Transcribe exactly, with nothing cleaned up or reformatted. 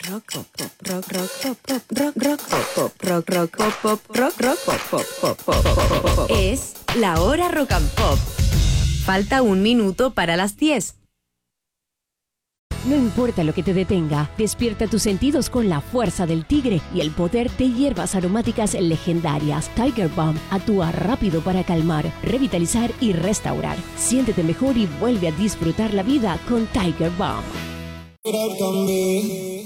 rock, pop, pop, rock, rock, pop, pop, rock, rock, pop, pop, rock, rock, pop, pop, rock, rock, pop, pop, pop, pop, pop, pop. Es la hora rock and pop. Falta un minuto para las diez. No importa lo que te detenga, despierta tus sentidos con la fuerza del tigre y el poder de hierbas aromáticas legendarias. Tiger Balm actúa rápido para calmar, revitalizar y restaurar. Siéntete mejor y vuelve a disfrutar la vida con Tiger Balm.